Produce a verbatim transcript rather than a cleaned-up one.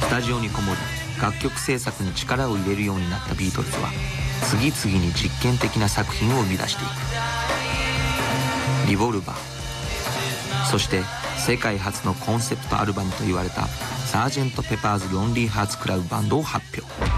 スタジオにこもり楽曲制作に力を入れるようになったビートルズは次々に実験的な作品を生み出していく。リボルバー、そして世界初のコンセプトアルバムと言われたサージェント・ペパーズ・ロンリー・ハーツ・クラブバンドを発表。